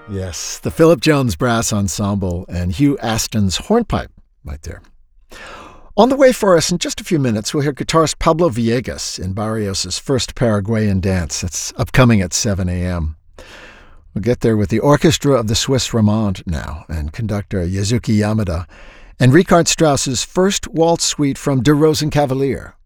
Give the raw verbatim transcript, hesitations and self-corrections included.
Yes, the Philip Jones Brass Ensemble and Hugh Aston's hornpipe right there. On the way for us in just a few minutes, we'll hear guitarist Pablo Villegas in Barrios' first Paraguayan dance. It's upcoming at seven a.m. We'll get there with the Orchestra of the Swiss Romande now, and conductor Yasuki Yamada, and Richard Strauss's first waltz suite from Der Rosenkavalier.